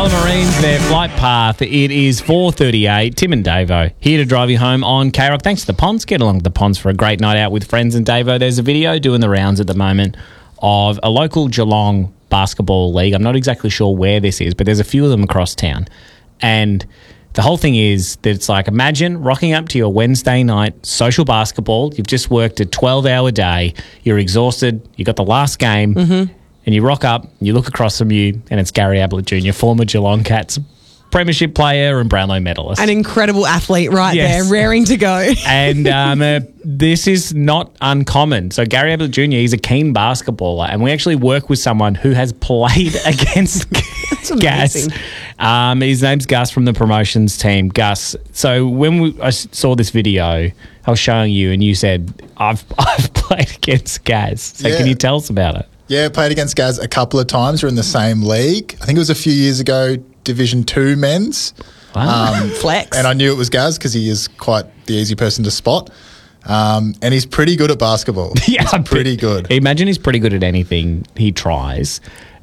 Marines, their flight path. It is 4:38. Tim and Davo here to drive you home on K-Rock. Thanks to the Ponds. Get along to the Ponds for a great night out with friends. And Davo, there's a video doing the rounds at the moment of a local Geelong basketball league. I'm not exactly sure where this is, but there's a few of them across town. And the whole thing is that it's like, imagine rocking up to your Wednesday night social basketball. You've just worked a 12-hour day. You're exhausted. You got the last game. Mm-hmm. And you rock up, you look across from you, and it's Gary Ablett Jr., former Geelong Cats premiership player and Brownlow medalist. An incredible athlete there, raring to go. And this is not uncommon. So Gary Ablett Jr., he's a keen basketballer, and we actually work with someone who has played against Gus. His name's Gus from the promotions team. Gus, so when I saw this video, I was showing you, and you said, I've played against Gaz. So Can you tell us about it? Yeah, played against Gaz a couple of times. We're in the same league. I think it was a few years ago, Division 2 men's. Wow. Flex. And I knew it was Gaz because he is quite the easy person to spot. And he's pretty good at basketball. Yeah, he's pretty good. Imagine he's pretty good at anything he tries.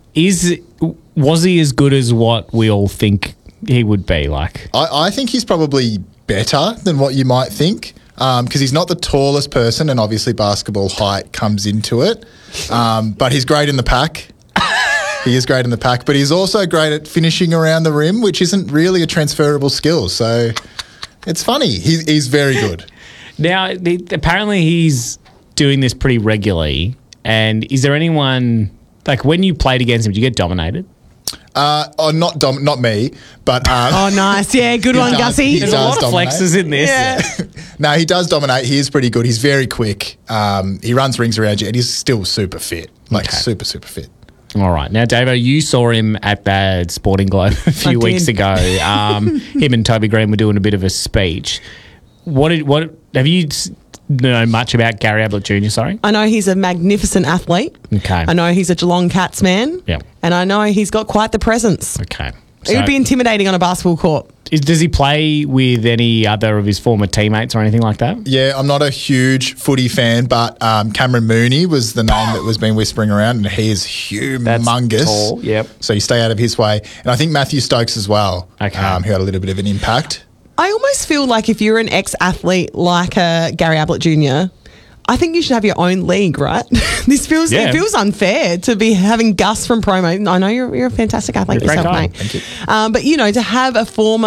Was he as good as what we all think he would be like? I think he's probably better than what you might think. Because he's not the tallest person, and obviously basketball height comes into it. But he's great in the pack. He is great in the pack, but he's also great at finishing around the rim, which isn't really a transferable skill. So it's funny. He's very good. Now, apparently he's doing this pretty regularly. And is there anyone, like when you played against him, did you get dominated? Not me, but oh, nice, yeah, good one, Gussie. There's a lot of flexes in this. Yeah. No, he does dominate. He is pretty good. He's very quick. He runs rings around you, and he's still super fit, super fit. All right, now Davo, you saw him at Bad Sporting Globe a few weeks ago. Him and Toby Green were doing a bit of a speech. What have you know much about Gary Ablett Jr., sorry? I know he's a magnificent athlete. Okay. I know he's a Geelong Cats man. Yeah. And I know he's got quite the presence. Okay. It would be intimidating on a basketball court. Does he play with any other of his former teammates or anything like that? Yeah, I'm not a huge footy fan, but Cameron Mooney was the name that was being whispering around, and he is humongous. That's tall, yep. So you stay out of his way. And I think Matthew Stokes as well, who had a little bit of an impact. I almost feel like if you're an ex-athlete like Gary Ablett Jr., I think you should have your own league, right? It feels unfair to be having Gus from promo. I know you're a fantastic athlete yourself, mate. Thank you. But, to have a former